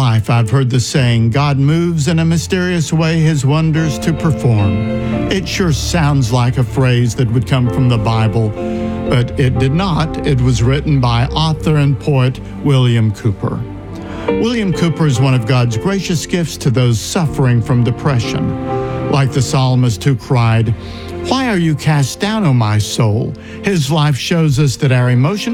life, I've heard the saying, God moves in a mysterious way his wonders to perform. It sure sounds like a phrase that would come from the Bible, but it did not. It was written by author and poet William Cooper. William Cooper is one of God's gracious gifts to those suffering from depression. Like the psalmist who cried, "Why are you cast down, O my soul?" His life shows us that our emotional